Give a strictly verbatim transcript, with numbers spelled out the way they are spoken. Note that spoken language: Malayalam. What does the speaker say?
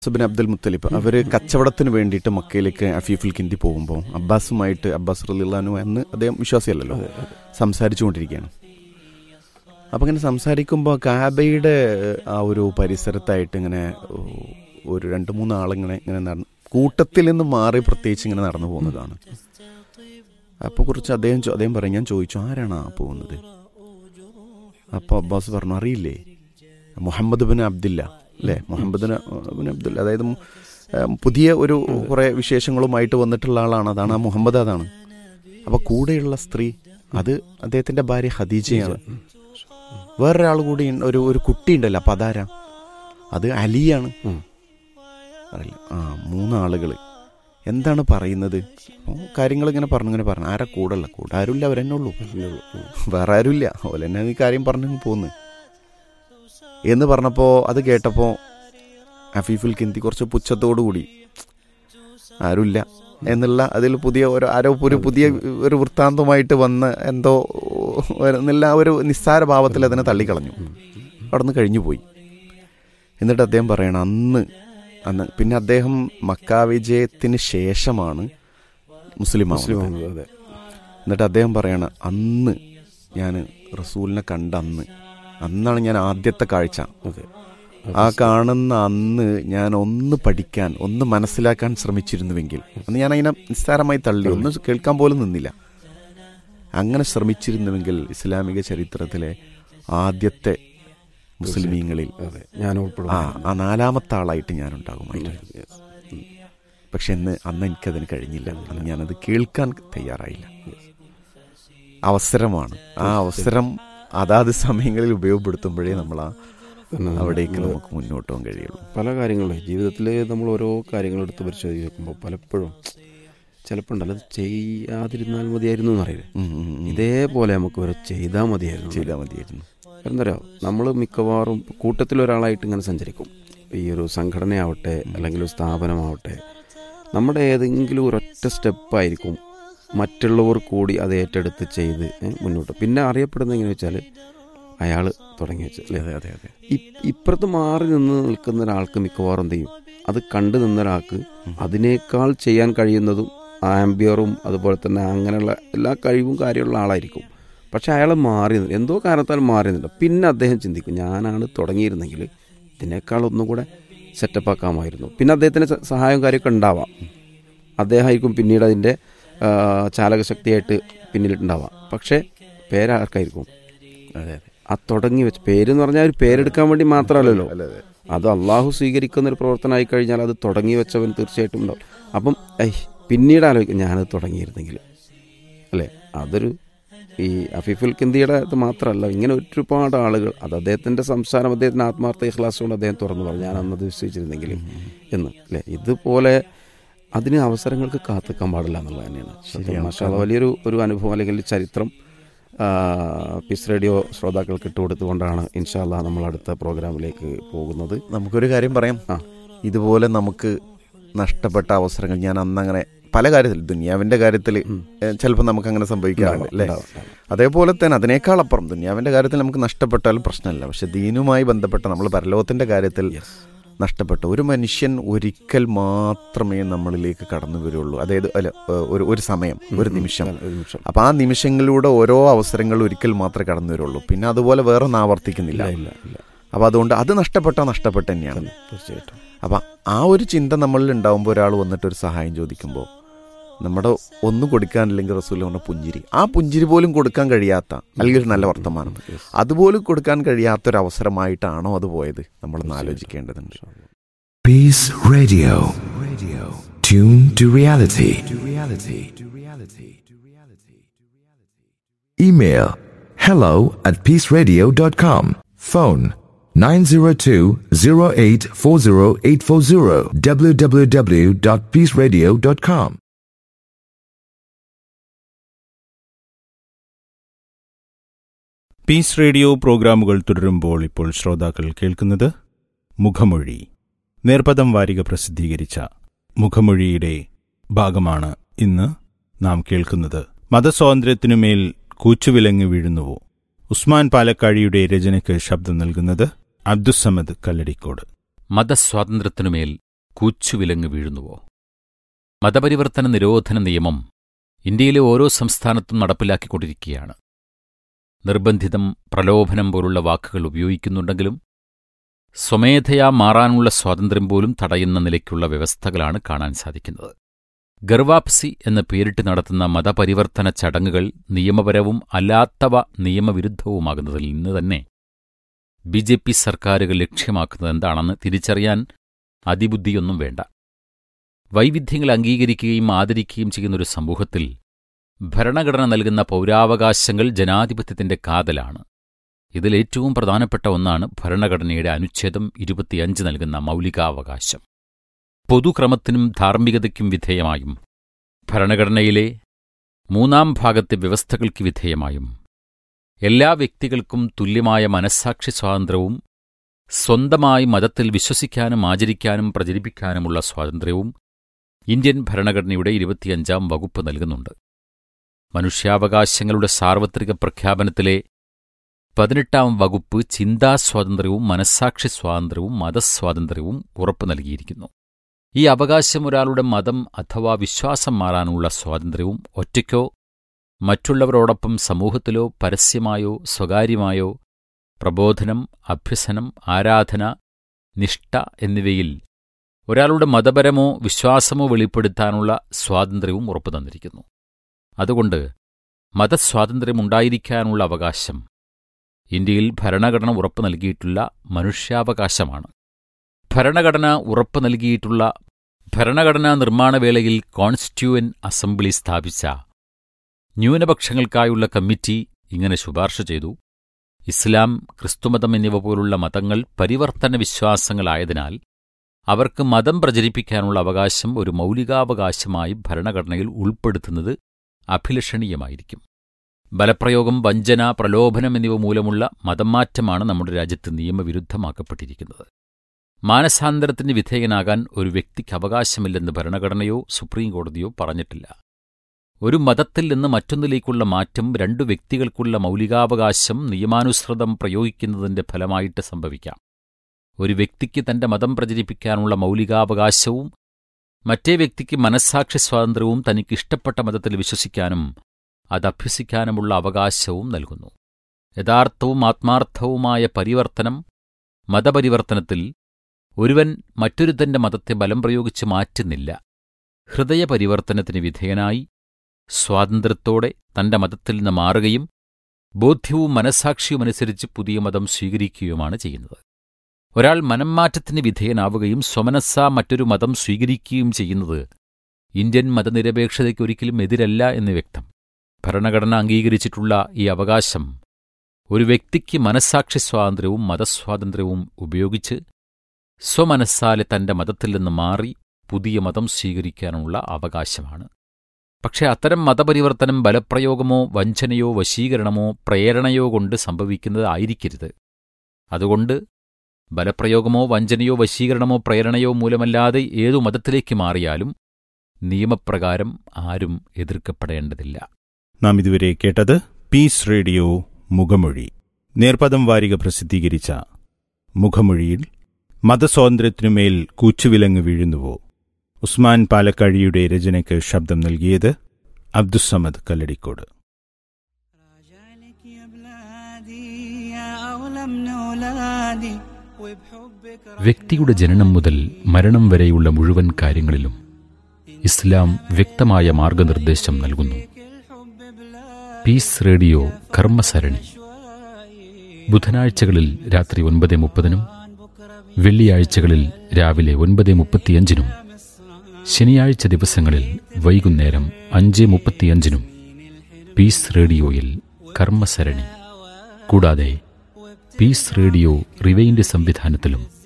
സുബിൻ അബ്ദുൽ മുത്തലിബ് അവർ കച്ചവടത്തിന് വേണ്ടിയിട്ട് മക്കയിലേക്ക് അഫീഫുൽ കിന്തി പോകുമ്പോൾ അബ്ബാസുമായിട്ട് അബ്ബാസ് റളിയല്ലാഹു എന്ന് അദ്ദേഹം വിശ്വാസിയല്ലല്ലോ സംസാരിച്ചു കൊണ്ടിരിക്കുകയാണ്. അപ്പം ഇങ്ങനെ സംസാരിക്കുമ്പോൾ കാബയുടെ ആ ഒരു പരിസരത്തായിട്ട് ഇങ്ങനെ ഒരു രണ്ട് മൂന്ന് ആളിങ്ങനെ ഇങ്ങനെ നടന്ന് കൂട്ടത്തിൽ നിന്ന് മാറി പ്രത്യേകിച്ച് ഇങ്ങനെ നടന്നു പോകുന്നതാണ്. അപ്പോൾ കുറിച്ച് അദ്ദേഹം അദ്ദേഹം പറയും, ഞാൻ ചോദിച്ചു ആരാണ് ആ പോകുന്നത്? അപ്പോൾ അബ്ബാസ് പറഞ്ഞു, അറിയില്ലേ, മുഹമ്മദ് ബിൻ അബ്ദില്ല അല്ലേ, മുഹമ്മദ് ബിൻ അബ്ദുല്ല, അതായത് പുതിയ ഒരു കുറേ വിശേഷങ്ങളുമായിട്ട് വന്നിട്ടുള്ള ആളാണ്, അതാണ് ആ മുഹമ്മദ്, അതാണ്. അപ്പോൾ കൂടെയുള്ള സ്ത്രീ അത് അദ്ദേഹത്തിൻ്റെ ഭാര്യ ഖദീജയാണ്. വേറൊരാൾ കൂടി ഒരു ഒരു കുട്ടി ഉണ്ടല്ലോ, അപ്പം അതാരാ? അത് അലിയാണ്. അറിയില്ല. ആ മൂന്നാളുകൾ എന്താണ് പറയുന്നത്? അപ്പോൾ കാര്യങ്ങൾ ഇങ്ങനെ പറഞ്ഞു ഇങ്ങനെ പറഞ്ഞു. ആരാ കൂടല്ല? കൂടെ ആരുമില്ല, അവരെന്നെ ഉള്ളൂ, വേറെ ആരുമില്ല. അതുപോലെ തന്നെ ഈ കാര്യം പറഞ്ഞു പോന്ന് എന്ന് പറഞ്ഞപ്പോൾ അത് കേട്ടപ്പോൾ അഫീഫുൽ കിന്തി കുറച്ച് പുച്ഛത്തോടു കൂടി ആരുമില്ല എന്നുള്ള അതിൽ പുതിയ ഒരു ആരോ ഒരു പുതിയ ഒരു വൃത്താന്തമായിട്ട് വന്ന് എന്തോ എന്നുള്ള ഒരു നിസ്സാര ഭാവത്തിൽ അതിനെ തള്ളിക്കളഞ്ഞു. അവിടെ നിന്ന് കഴിഞ്ഞു പോയി. എന്നിട്ട് അദ്ദേഹം പറയണം, അന്ന് അന്ന് പിന്നെ അദ്ദേഹം മക്ക വിജയത്തിന് ശേഷമാണ് മുസ്ലിം ആവുന്നത്. എന്നിട്ട് അദ്ദേഹം പറയണ, അന്ന് ഞാൻ റസൂലിനെ കണ്ട അന്ന് അന്നാണ് ഞാൻ ആദ്യത്തെ കാഴ്ച. ആ കാണുന്ന അന്ന് ഞാൻ ഒന്ന് പഠിക്കാൻ ഒന്ന് മനസ്സിലാക്കാൻ ശ്രമിച്ചിരുന്നുവെങ്കിൽ, അന്ന് ഞാൻ അതിനെ നിസ്സാരമായി തള്ളി, ഒന്നും കേൾക്കാൻ പോലും നിന്നില്ല. അങ്ങനെ ശ്രമിച്ചിരുന്നുവെങ്കിൽ ഇസ്ലാമിക ചരിത്രത്തിലെ ആദ്യത്തെ മുസ്ലിമീങ്ങളിൽ ആ ആ നാലാമത്തെ ആളായിട്ട് ഞാനുണ്ടാകുമായിരുന്നു. പക്ഷെ എന്ന് അന്ന് എനിക്കതിന് കഴിഞ്ഞില്ല. അന്ന് ഞാനത് കേൾക്കാൻ തയ്യാറായില്ല. അവസരമാണ്. ആ അവസരം അതാത് സമയങ്ങളിൽ ഉപയോഗപ്പെടുത്തുമ്പോഴേ നമ്മൾ ആ അവിടേക്ക് നമുക്ക് മുന്നോട്ട് പോകാൻ കഴിയുള്ളൂ. പല കാര്യങ്ങളും ജീവിതത്തിൽ നമ്മൾ ഓരോ കാര്യങ്ങൾ എടുത്ത് പരിശോധിക്കുമ്പോൾ പലപ്പോഴും ചിലപ്പോൾ ഉണ്ടല്ലോ, അത് ചെയ്യാതിരുന്നാൽ മതിയായിരുന്നു എന്ന് അറിയില്ല. ഇതേപോലെ നമുക്ക് ഓരോ ചെയ്താൽ മതിയായിരുന്നു ചെയ്താൽ മതിയായിരുന്നു എന്താ പറയുക, നമ്മൾ മിക്കവാറും കൂട്ടത്തിലൊരാളായിട്ട് ഇങ്ങനെ സഞ്ചരിക്കും. ഈ ഒരു സംഘടനയാവട്ടെ അല്ലെങ്കിൽ ഒരു സ്ഥാപനമാവട്ടെ, നമ്മുടെ ഏതെങ്കിലും ഒരൊറ്റ സ്റ്റെപ്പായിരിക്കും മറ്റുള്ളവർ കൂടി അത് ഏറ്റെടുത്ത് ചെയ്ത് മുന്നോട്ട്. പിന്നെ അറിയപ്പെടുന്നത് എങ്ങനെ വെച്ചാൽ അയാൾ തുടങ്ങി വെച്ചത് അല്ലേ. അതെ അതെ അതെ ഇപ്പുറത്ത് മാറി നിന്ന് നിൽക്കുന്ന ഒരാൾക്ക് മിക്കവാറും എന്ത് ചെയ്യും, അത് കണ്ടു നിന്ന ഒരാൾക്ക് അതിനേക്കാൾ ചെയ്യാൻ കഴിയുന്നതും ആംബിയറും അതുപോലെ തന്നെ അങ്ങനെയുള്ള എല്ലാ കഴിവും കാര്യമുള്ള ആളായിരിക്കും. പക്ഷെ അയാൾ മാറി എന്തോ കാരണത്താൽ മാറിയുന്നില്ല. പിന്നെ അദ്ദേഹം ചിന്തിക്കും, ഞാനാണ് തുടങ്ങിയിരുന്നെങ്കിൽ ഇതിനേക്കാൾ ഒന്നും കൂടെ സെറ്റപ്പാക്കാമായിരുന്നു. പിന്നെ അദ്ദേഹത്തിന് സഹായം കാര്യമൊക്കെ ഉണ്ടാവാം. അദ്ദേഹമായിരിക്കും പിന്നീട് അതിൻ്റെ ചാലകശക്തിയായിട്ട് പിന്നിലുണ്ടാവാം. പക്ഷേ പേരാർക്കായിരിക്കും? അതെ ആ തുടങ്ങി വെച്ച് പേരെന്ന് പറഞ്ഞാൽ ഒരു പേരെടുക്കാൻ വേണ്ടി മാത്രമല്ലല്ലോ, അത് അള്ളാഹു സ്വീകരിക്കുന്ന ഒരു പ്രവർത്തനമായി കഴിഞ്ഞാൽ അത് തുടങ്ങി വെച്ചവൻ തീർച്ചയായിട്ടും ഉണ്ടാവും. അപ്പം ഐ പിന്നീട് ആലോചിക്കും, ഞാനത് തുടങ്ങിയിരുന്നെങ്കിൽ അല്ലേ. അതൊരു ഈ അഫീഫുൽ കിന്തിയുടെ അത് മാത്രമല്ല, ഇങ്ങനെ ഒരുപാട് ആളുകൾ, അത് അദ്ദേഹത്തിൻ്റെ സംസാരം, അദ്ദേഹത്തിൻ്റെ ആത്മാർത്ഥ ഇഖ്ലാസ് കൊണ്ട് അദ്ദേഹം തുറന്നു പറഞ്ഞു, ഞാൻ അന്നത് വിശ്വസിച്ചിരുന്നെങ്കിൽ എന്ന് അല്ലേ. ഇതുപോലെ അതിന് അവസരങ്ങൾക്ക് കാത്തിക്കാൻ പാടില്ല എന്നുള്ളത് തന്നെയാണ് മാഷാ അല്ലാഹ് വലിയൊരു ഒരു അനുഭവം അല്ലെങ്കിൽ ചരിത്രം പീസ് റേഡിയോ ശ്രോതാക്കൾക്ക് ഇട്ടുകൊടുത്തുകൊണ്ടാണ് ഇൻഷാ അല്ലാഹ് നമ്മൾ അടുത്ത പ്രോഗ്രാമിലേക്ക് പോകുന്നത്. നമുക്കൊരു കാര്യം പറയാം, ഇതുപോലെ നമുക്ക് നഷ്ടപ്പെട്ട അവസരങ്ങൾ, ഞാൻ അന്നങ്ങനെ പല കാര്യത്തിൽ ദുനിയാവിൻ്റെ കാര്യത്തിൽ ചിലപ്പോൾ നമുക്ക് അങ്ങനെ സംഭവിക്കാറുണ്ട് അല്ലേ. അതേപോലെ തന്നെ അതിനേക്കാളപ്പുറം ദുനിയാവിൻ്റെ കാര്യത്തിൽ നമുക്ക് നഷ്ടപ്പെട്ടാലും പ്രശ്നമില്ല. പക്ഷെ ദീനുമായി ബന്ധപ്പെട്ട നമ്മൾ പരലോകത്തിൻ്റെ കാര്യത്തിൽ നഷ്ടപ്പെട്ട ഒരു മനുഷ്യൻ ഒരിക്കൽ മാത്രമേ നമ്മളിലേക്ക് കടന്നു വരുള്ളൂ. അതായത് അല്ല ഒരു ഒരു സമയം, ഒരു നിമിഷം. അപ്പം ആ നിമിഷങ്ങളിലൂടെ ഓരോ അവസരങ്ങളും ഒരിക്കൽ മാത്രമേ കടന്നു വരുള്ളൂ. പിന്നെ അതുപോലെ വേറെ ഒന്നും ആവർത്തിക്കുന്നില്ല. അപ്പം അതുകൊണ്ട് അത് നഷ്ടപ്പെട്ടാൽ നഷ്ടപ്പെട്ട തന്നെയാണ് തീർച്ചയായിട്ടും. അപ്പം ആ ഒരു ചിന്ത നമ്മളിൽ ഉണ്ടാകുമ്പോൾ ഒരാൾ വന്നിട്ടൊരു സഹായം ചോദിക്കുമ്പോൾ നമ്മുടെ ഒന്നും കൊടുക്കാനില്ലെങ്കിൽ റസൂൽ പറഞ്ഞ പുഞ്ചിരി, ആ പുഞ്ചിരി പോലും കൊടുക്കാൻ കഴിയാത്ത, അല്ലെങ്കിൽ നല്ല വർത്തമാനം അതുപോലും കൊടുക്കാൻ കഴിയാത്തൊരവസരമായിട്ടാണോ അത് പോയത്, നമ്മളൊന്ന് ആലോചിക്കേണ്ടതുണ്ട്. Peace Radio. Radio. Tune to reality. To reality. To reality. To reality. Email hello at peaceradio dot com. Phone nine zero two zero eight four zero eight four zero. w w w dot peace radio dot com. Piece radio പ്രോഗ്രാമുകൾ തുടരുമ്പോൾ ഇപ്പോൾ ശ്രോതാക്കൾ കേൾക്കുന്നത് മുഖമൊഴി. നേർപദം വാരിക പ്രസിദ്ധീകരിച്ച മുഖമൊഴിയുടെ ഭാഗമാണ് ഇന്ന് നാം കേൾക്കുന്നത്. മതസ്വാതന്ത്ര്യത്തിനുമേൽ കൂച്ചുവിലങ്ങ് വീഴുന്നുവോ? ഉസ്മാൻ പാലക്കാഴിയുടെ രചനയ്ക്ക് ശബ്ദം നൽകുന്നത് അബ്ദുസ്സമദ് കല്ലടിക്കോട്. മതസ്വാതന്ത്ര്യത്തിനുമേൽ കൂച്ചുവിലങ്ങ് വീഴുന്നുവോ? മതപരിവർത്തന നിരോധന നിയമം ഇന്ത്യയിലെ ഓരോ സംസ്ഥാനത്തും നടപ്പിലാക്കിക്കൊണ്ടിരിക്കുകയാണ്. നിർബന്ധിതം, പ്രലോഭനം പോലുള്ള വാക്കുകൾ ഉപയോഗിക്കുന്നുണ്ടെങ്കിലും സ്വമേധയാ മാറാനുള്ള സ്വാതന്ത്ര്യം പോലും തടയുന്ന നിലയ്ക്കുള്ള വ്യവസ്ഥകളാണ് കാണാൻ സാധിക്കുന്നത്. ഗർവാപ്സി എന്ന പേരിട്ട് നടത്തുന്ന മതപരിവർത്തന ചടങ്ങുകൾ നിയമപരവും അല്ലാത്തവ നിയമവിരുദ്ധവുമാകുന്നതിൽ നിന്ന് തന്നെ ബി ജെ പി സർക്കാരുകൾ ലക്ഷ്യമാക്കുന്നത് എന്താണെന്ന് തിരിച്ചറിയാൻ അതിബുദ്ധിയൊന്നും വേണ്ട. വൈവിധ്യങ്ങൾ അംഗീകരിക്കുകയും ആദരിക്കുകയും ചെയ്യുന്നൊരു സമൂഹത്തിൽ ഭരണഘടന നൽകുന്ന പൗരാവകാശങ്ങൾ ജനാധിപത്യത്തിന്റെ കാതലാണ്. ഇതിലേറ്റവും പ്രധാനപ്പെട്ട ഒന്നാണ് ഭരണഘടനയുടെ അനുച്ഛേദം ഇരുപത്തിയഞ്ച് നൽകുന്ന മൗലികാവകാശം. പൊതുക്രമത്തിനും ധാർമ്മികതയ്ക്കും വിധേയമായും ഭരണഘടനയിലെ മൂന്നാം ഭാഗത്തെ വ്യവസ്ഥകൾക്ക് വിധേയമായും എല്ലാ വ്യക്തികൾക്കും തുല്യമായ മനസ്സാക്ഷി സ്വാതന്ത്ര്യവും സ്വന്തമായി മതത്തിൽ വിശ്വസിക്കാനും ആചരിക്കാനും പ്രചരിപ്പിക്കാനുമുള്ള സ്വാതന്ത്ര്യവും ഇന്ത്യൻ ഭരണഘടനയുടെ ഇരുപത്തിയഞ്ചാം വകുപ്പ് നൽകുന്നുണ്ട്. മനുഷ്യാവകാശങ്ങളുടെ സാർവത്രിക പ്രഖ്യാപനത്തിലെ പതിനെട്ടാം വകുപ്പ് ചിന്താസ്വാതന്ത്ര്യവും മനസ്സാക്ഷി സ്വാതന്ത്ര്യവും മതസ്വാതന്ത്ര്യവും ഉറപ്പു നൽകിയിരിക്കുന്നു. ഈ അവകാശം ഒരാളുടെ മതം അഥവാ വിശ്വാസം മാറാനുള്ള സ്വാതന്ത്ര്യവും ഒറ്റയ്ക്കോ മറ്റുള്ളവരോടൊപ്പം സമൂഹത്തിലോ പരസ്യമായോ സ്വകാര്യമായോ പ്രബോധനം, അഭ്യസനം, ആരാധന, നിഷ്ഠ എന്നിവയിൽ ഒരാളുടെ മതപരമോ വിശ്വാസമോ വെളിപ്പെടുത്താനുള്ള സ്വാതന്ത്ര്യവും ഉറപ്പു തന്നിരിക്കുന്നു. അതുകൊണ്ട് മതസ്വാതന്ത്ര്യമുണ്ടായിരിക്കാനുള്ള അവകാശം ഇന്ത്യയിൽ ഭരണഘടന ഉറപ്പു നൽകിയിട്ടുള്ള മനുഷ്യാവകാശമാണ്. ഭരണഘടന ഉറപ്പു നൽകിയിട്ടുള്ള ഭരണഘടനാ നിർമ്മാണവേളയിൽ കോൺസ്റ്റിറ്റ്യൂവന്റ് അസംബ്ലി സ്ഥാപിച്ച ന്യൂനപക്ഷങ്ങൾക്കായുള്ള കമ്മിറ്റി ഇങ്ങനെ ശുപാർശ ചെയ്തു: ഇസ്ലാം, ക്രിസ്തുമതം എന്നിവ പോലുള്ള മതങ്ങൾ പരിവർത്തന വിശ്വാസങ്ങളായതിനാൽ അവർക്ക് മതം പ്രചരിപ്പിക്കാനുള്ള അവകാശം ഒരു മൗലികാവകാശമായി ഭരണഘടനയിൽ ഉൾപ്പെടുത്തുന്നത് അഭിലഷണീയമായിരിക്കും. ബലപ്രയോഗം, വഞ്ചന, പ്രലോഭനം എന്നിവ മൂലമുള്ള മതംമാറ്റമാണ് നമ്മുടെ രാജ്യത്ത് നിയമവിരുദ്ധമാക്കപ്പെട്ടിരിക്കുന്നത്. മാനസാന്തരത്തിന് വിധേയനാകാൻ ഒരു വ്യക്തിക്ക് അവകാശമില്ലെന്ന് ഭരണഘടനയോ സുപ്രീംകോടതിയോ പറഞ്ഞിട്ടില്ല. ഒരു മതത്തിൽ നിന്ന് മറ്റൊന്നിലേക്കുള്ള മാറ്റം രണ്ടു വ്യക്തികൾക്കുള്ള മൗലികാവകാശം നിയമാനുസൃതം പ്രയോഗിക്കുന്നതിന്റെ ഫലമായിട്ട് സംഭവിക്കാം. ഒരു വ്യക്തിക്ക് തന്റെ മതം പ്രചരിപ്പിക്കാനുള്ള മൗലികാവകാശവും മറ്റേ വ്യക്തിക്ക് മനസ്സാക്ഷി സ്വാതന്ത്ര്യവും തനിക്കിഷ്ടപ്പെട്ട മതത്തിൽ വിശ്വസിക്കാനും അതഭ്യസിക്കാനുമുള്ള അവകാശവും നൽകുന്നു. യഥാർത്ഥവും ആത്മാർത്ഥവുമായ പരിവർത്തനം, മതപരിവർത്തനത്തിൽ ഒരുവൻ മറ്റൊരുത്തന്റെ മതത്തെ ബലം പ്രയോഗിച്ച് മാറ്റുന്നില്ല. ഹൃദയപരിവർത്തനത്തിന് വിധേയനായി സ്വാതന്ത്ര്യത്തോടെ തന്റെ മതത്തിൽ നിന്ന് മാറുകയും ബോധ്യവും മനസ്സാക്ഷിയുമനുസരിച്ച് പുതിയ മതം സ്വീകരിക്കുകയുമാണ് ചെയ്യുന്നത്. ഒരാൾ മനംമാറ്റത്തിന് വിധേയനാവുകയും സ്വമനസ്സാ മറ്റൊരു മതം സ്വീകരിക്കുകയും ചെയ്യുന്നത് ഇന്ത്യൻ മതനിരപേക്ഷതയ്ക്കൊരിക്കലും എതിരല്ല എന്ന് വ്യക്തം. ഭരണഘടന അംഗീകരിച്ചിട്ടുള്ള ഈ അവകാശം ഒരു വ്യക്തിക്ക് മനസ്സാക്ഷി സ്വാതന്ത്ര്യവും മതസ്വാതന്ത്ര്യവും ഉപയോഗിച്ച് സ്വമനസ്സാലെ തന്റെ മതത്തിൽ നിന്ന് മാറി പുതിയ മതം സ്വീകരിക്കാനുള്ള അവകാശമാണ്. പക്ഷെ അത്തരം മതപരിവർത്തനം ബലപ്രയോഗമോ വഞ്ചനയോ വശീകരണമോ പ്രേരണയോ കൊണ്ട് സംഭവിക്കുന്നതായിരിക്കരുത്. അതുകൊണ്ട് ബലപ്രയോഗമോ വഞ്ചനയോ വശീകരണമോ പ്രേരണയോ മൂലമല്ലാതെ ഏതു മതത്തിലേക്ക് മാറിയാലും നിയമപ്രകാരം ആരും എതിർക്കപ്പെടേണ്ടതില്ല. നാം ഇതുവരെ കേട്ടത് പീസ് റേഡിയോ മുഖമൊഴി. നേർപദം വാരിക പ്രസിദ്ധീകരിച്ച മുഖമൊഴിയിൽ മതസ്വാതന്ത്ര്യത്തിനുമേൽ കൂച്ചുവിലങ്ങ് വീഴുന്നുവോ, ഉസ്മാൻ പാലക്കാഴിയുടെ രചനയ്ക്ക് ശബ്ദം നൽകിയത് അബ്ദുസ്സമദ് കല്ലടിക്കോട്. വ്യക്തിയുടെ ജനനം മുതൽ മരണം വരെയുള്ള മുഴുവൻ കാര്യങ്ങളിലും ഇസ്ലാം വ്യക്തമായ മാർഗനിർദ്ദേശം നൽകുന്നു. പീസ് റേഡിയോ കർമ്മസരണി ബുധനാഴ്ചകളിൽ രാത്രി ഒൻപത് മുപ്പതിനും വെള്ളിയാഴ്ചകളിൽ രാവിലെ ഒൻപത് മുപ്പത്തിയഞ്ചിനും ശനിയാഴ്ച ദിവസങ്ങളിൽ വൈകുന്നേരം അഞ്ച് മുപ്പത്തിയഞ്ചിനും പീസ് റേഡിയോയിൽ കർമ്മസരണി. കൂടാതെ പീസ് റേഡിയോ റിവൈൻഡ് സംവിധാനത്തിലും